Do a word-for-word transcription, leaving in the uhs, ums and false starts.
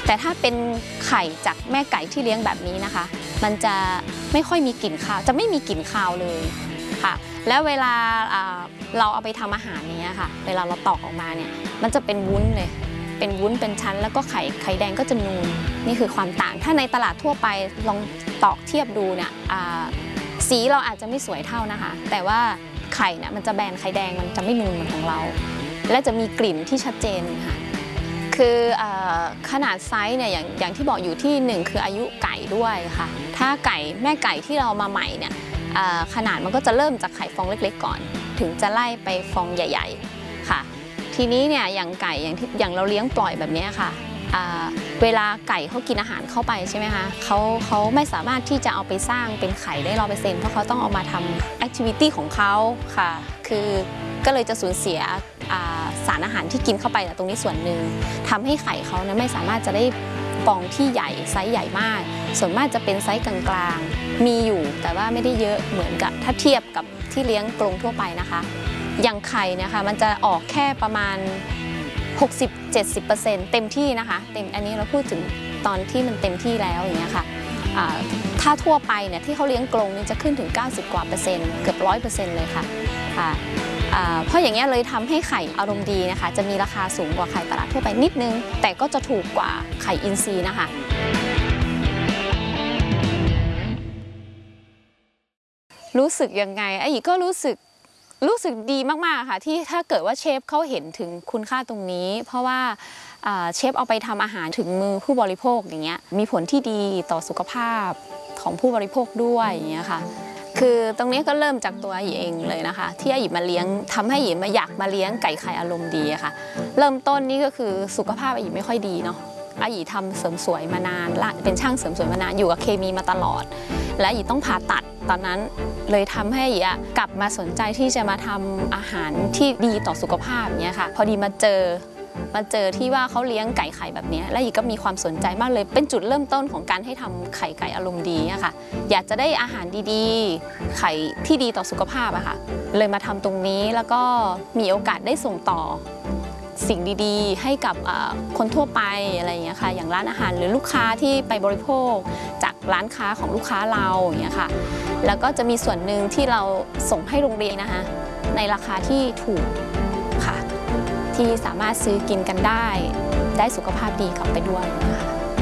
แต่ถ้าเป็นไข่จากแม่ไก่ที่เลี้ยงแบบนี้นะคะมันจะไม่ค่อยมีกลิ่นคาวจะไม่มีกลิ่นคาวเลยค่ะแล้วเวลาเราเอาไปทำอาหารนี้ค่ะเวลาเราตอกออกมาเนี่ยมันจะเป็นวุ้นเลยเป็นวุ้นเป็นชั้นแล้วก็ไข่ไข่แดงก็จะนูนนี่คือความต่างถ้าในตลาดทั่วไปลองตอกเทียบดูเนี่ยสีเราอาจจะไม่สวยเท่านะคะแต่ว่าไข่เนี่ยมันจะแบนไข่แดงมันจะไม่นูนเหมือนของเราและจะมีกลิ่นที่ชัดเจนค่ะคือขนาดไซส์เนี่ยอย่างอย่างที่บอกอยู่ที่หนึ่งคืออายุไก่ด้วยค่ะถ้าไก่แม่ไก่ที่เรามาใหม่เนี่ยขนาดมันก็จะเริ่มจากไข่ฟองเล็กๆก่อนถึงจะไล่ไปฟองใหญ่ๆค่ะทีนี้เนี่ยอย่างไก่อย่างที่อย่างเราเลี้ยงปล่อยแบบนี้ค่ะเวลาไก่เขากินอาหารเข้าไปใช่ไหมคะเขาเขาไม่สามารถที่จะเอาไปสร้างเป็นไข่ได้ร้อยเปอร์เซ็นต์เพราะเขาต้องเอามาทำแอคทิวิตี้ของเขาค่ะคือก็เลยจะสูญเสียสารอาหารที่กินเข้าไปตรงนี้ส่วนหนึ่งทำให้ไข่เขานะไม่สามารถจะได้ฟองที่ใหญ่ไซส์ใหญ่มากส่วนมากจะเป็นไซส์กลางๆมีอยู่แต่ว่าไม่ได้เยอะเหมือนกับถ้าเทียบกับที่เลี้ยงกรงทั่วไปนะคะอย่างไข่เนี่ยค่ะมันจะออกแค่ประมาณ หกสิบถึงเจ็ดสิบเปอร์เซ็นต์ เต็มที่นะคะเต็มอันนี้เราพูดถึงตอนที่มันเต็มที่แล้วอย่างเงี้ยค่ะถ้าทั่วไปเนี่ยที่เขาเลี้ยงกรงนี่จะขึ้นถึงเก้าสิบกว่าเปอร์เซ็นต์เกือบร้อยเปอร์เซ็นต์เลยค่ะเพราะอย่างเงี้ยเลยทำให้ไข่อารมณ์ดีนะคะจะมีราคาสูงกว่าไข่ตลาดทั่วไปนิดนึงแต่ก็จะถูกกว่าไข่อินทรีย์นะคะรู้สึกยังไงไอ้ก็รู้สึกรู้สึกดีมากๆค่ะที่ถ้าเกิดว่าเชฟเขาเห็นถึงคุณค่าตรงนี้เพราะว่าเชฟเอาไปทำอาหารถึงมือผู้บริโภคอย่างเงี้ยมีผลที่ดีต่อสุขภาพของผู้บริโภคด้วยอย่างเงี้ยค่ะคือตรงนี้ก็เริ่มจากตัวอีเองเลยนะคะที่อีมาเลี้ยงทำให้อีมาอยากมาเลี้ยงไก่ไข่อารมณ์ดีค่ะเริ่มต้นนี่ก็คือสุขภาพอีไม่ค่อยดีเนาะอีทำเสริมสวยมานานเป็นช่างเสริมสวยมานานอยู่กับเคมีมาตลอดและอีต้องผ่าตัดตอนนั้นเลยทำให้อีกลับมาสนใจที่จะมาทำอาหารที่ดีต่อสุขภาพเนี้ยค่ะพอดีมาเจอมาเจอที่ว่าเขาเลี้ยงไก่ไข่แบบนี้และอีก็มีความสนใจมากเลยเป็นจุดเริ่มต้นของการให้ทำไข่ไก่อารมณ์ดีเนี่ยค่ะอยากจะได้อาหารดีๆไข่ที่ดีต่อสุขภาพอะค่ะเลยมาทำตรงนี้แล้วก็มีโอกาสได้ส่งต่อสิ่งดีๆให้กับคนทั่วไปอะไรอย่างเงี้ยค่ะอย่างร้านอาหารหรือลูกค้าที่ไปบริโภคจากร้านค้าของลูกค้าเราอย่างเงี้ยค่ะแล้วก็จะมีส่วนหนึ่งที่เราส่งให้โรงเรียนนะคะในราคาที่ถูกค่ะที่สามารถซื้อกินกันได้ได้สุขภาพดีกลับไปด้วยนะคะ